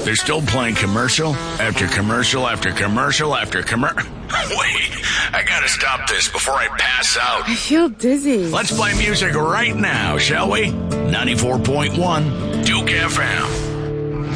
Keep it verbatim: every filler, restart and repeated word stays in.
They're still playing commercial after commercial after commercial after commercial. Wait, I gotta stop this before I pass out. I feel dizzy. Let's play music right now, shall we? ninety-four point one Duke F M.